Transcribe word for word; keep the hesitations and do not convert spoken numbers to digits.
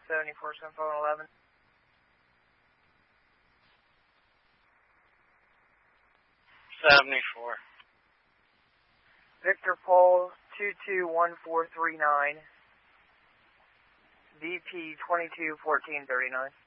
seventy-four, seven five eleven. seventy-four. Victor Paul, two two one four three nine. V P twenty-two fourteen thirty-nine.